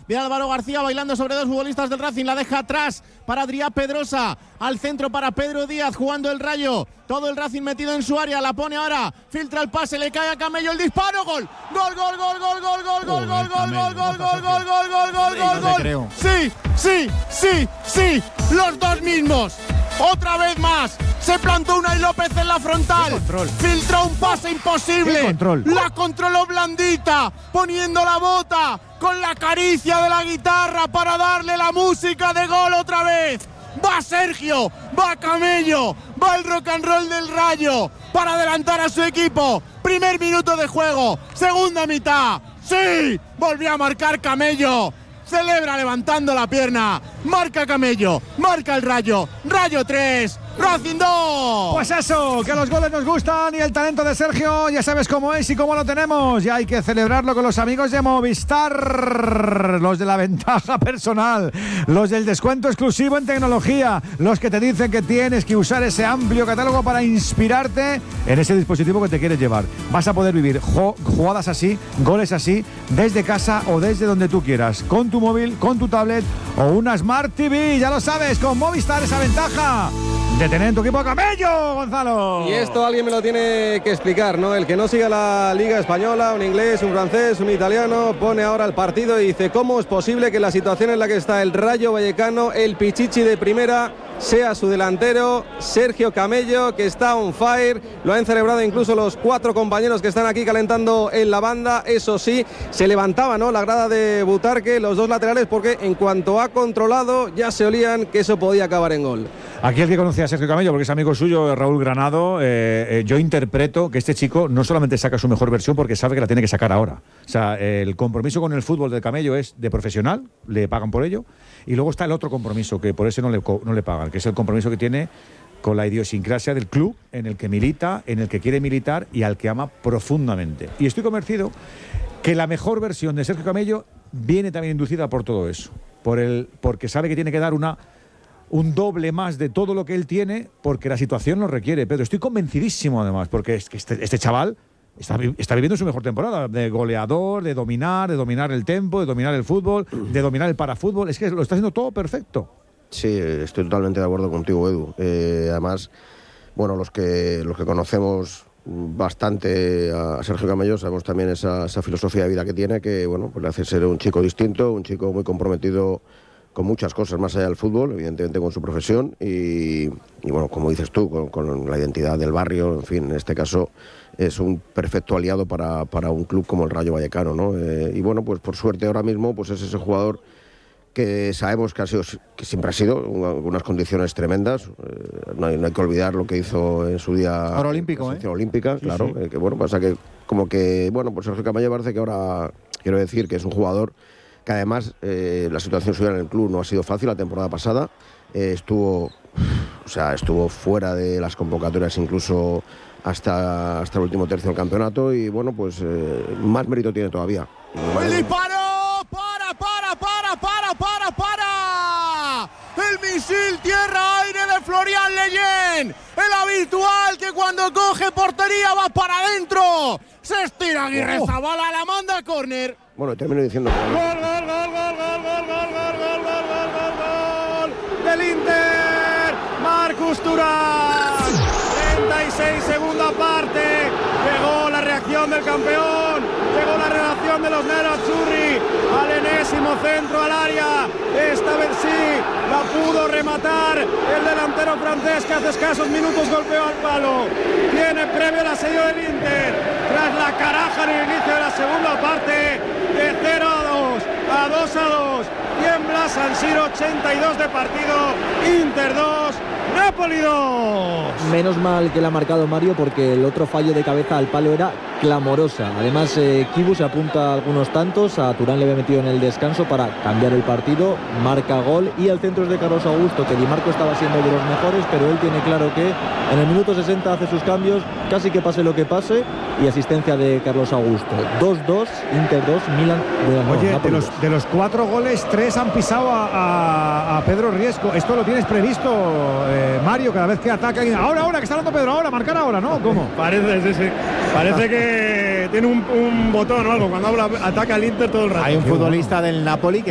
de Álvaro García bailando sobre dos futbolistas del Racing, la deja atrás para Adrià Pedrosa, al centro para Pedro Díaz, jugando el Rayo, todo el Racing metido en su área, la pone ahora, filtra el pase, le cae a Camello, el disparo, gol, gol, gol, gol, gol, gol, gol, gol, gol, gol, gol, gol, gol, gol, gol, gol, gol, gol, sí, sí, sí, sí, los dos mismos. Otra vez más, se plantó Unai López en la frontal, filtró un pase imposible, la controló blandita, poniendo la bota con la caricia de la guitarra para darle la música de gol otra vez. Va Sergio, va Camello, va el rock and roll del Rayo para adelantar a su equipo. Primer minuto de juego, segunda mitad, sí, volvió a marcar Camello. Celebra levantando la pierna, marca Camello, marca el Rayo, Rayo 3, Racing 2. Pues eso, que los goles nos gustan y el talento de Sergio ya sabes cómo es y cómo lo tenemos, y hay que celebrarlo con los amigos de Movistar, los de la ventaja personal, los del descuento exclusivo en tecnología, los que te dicen que tienes que usar ese amplio catálogo para inspirarte en ese dispositivo que te quieres llevar. Vas a poder vivir jugadas así, goles así, desde casa o desde donde tú quieras, con tu móvil, con tu tablet o una Smart TV, ya lo sabes, con Movistar esa ventaja de tener en tu equipo a Camello, Gonzalo. Y esto alguien me lo tiene que explicar, ¿no? El que no siga la Liga Española, un inglés, un francés, un italiano, pone ahora el partido y dice, ¿cómo es posible que la situación en la que está el Rayo Vallecano, el Pichichi de primera, sea su delantero, Sergio Camello, que está on fire? Lo han celebrado incluso los 4 compañeros que están aquí calentando en la banda. Eso sí, se levantaba, ¿no?, la grada de Butarque, los dos laterales, porque en cuanto ha controlado ya se olían que eso podía acabar en gol. Aquí el que conocía a Sergio Camello, porque es amigo suyo, Raúl Granado, yo interpreto que este chico no solamente saca su mejor versión porque sabe que la tiene que sacar ahora. O sea, el compromiso con el fútbol de Camello es de profesional, le pagan por ello, y luego está el otro compromiso, que por eso no le pagan, que es el compromiso que tiene con la idiosincrasia del club en el que milita, en el que quiere militar y al que ama profundamente. Y estoy convencido que la mejor versión de Sergio Camello viene también inducida por todo eso, porque sabe que tiene que dar un doble más de todo lo que él tiene, porque la situación lo requiere. Pero estoy convencidísimo además, porque es que este chaval está viviendo su mejor temporada, de goleador, de dominar el tempo, de dominar el fútbol, de dominar el parafútbol. Es que lo está haciendo todo perfecto. Sí, estoy totalmente de acuerdo contigo, Edu. Además, bueno, los que conocemos bastante a Sergio Camello sabemos también esa filosofía de vida que tiene, que bueno, pues le hace ser un chico distinto, un chico muy comprometido con muchas cosas más allá del fútbol, evidentemente con su profesión y bueno, como dices tú, con la identidad del barrio, en fin, en este caso es un perfecto aliado para un club como el Rayo Vallecano, ¿no? Y bueno, pues por suerte ahora mismo pues es ese jugador que sabemos que siempre ha sido unas condiciones tremendas. No hay que olvidar lo que hizo en su día ahora olímpico, la selección olímpica, sí, claro, sí. Que bueno, pasa que como que bueno, pues Sergio Camello parece que ahora, quiero decir, que es un jugador que además la situación suya en el club no ha sido fácil. La temporada pasada estuvo fuera de las convocatorias incluso hasta el último tercio del campeonato y bueno, pues más mérito tiene todavía. ¡El disparo! ¡Para! El misil tierra-aire de Florian Leyen, el habitual que cuando coge portería va para adentro. Se estira Aguirrezabala, la manda a córner. Bueno, termino diciendo gol del Inter, Marcus Thuram. 36, segunda parte. Llegó la reacción del campeón, llegó la reacción de los nerazzurri al enésimo centro al área. Esta vez sí la pudo rematar el delantero francés, que hace escasos minutos golpeó al palo. Tiene premio el asedio del Inter tras la caraja en el inicio de la segunda parte. De 0-2 a 2-2 tiembla San Siro. 82 de partido, Inter 2, Napoli 2. Menos mal que le ha marcado Mario, porque el otro fallo de cabeza al palo era clamorosa. Además, Kibu se apunta a algunos tantos. A Turán le había metido en el descanso para cambiar el partido. Marca gol y el centro es de Carlos Augusto, que Di Marco estaba siendo de los mejores, pero él tiene claro que en el minuto 60 hace sus cambios, casi que pase lo que pase, y asistencia de Carlos Augusto. 2-2, Inter 2, Milan. Oye, de los 4 goles, 3 han pisado a Pedro Riesco. ¿Esto lo tienes previsto, Mario, cada vez que ataca? Ahora, que está hablando Pedro, ahora, marcar ahora, ¿no? ¿Cómo? Parece que tiene un botón o algo. Cuando ataca el Inter todo el rato. Hay un futbolista del Napoli que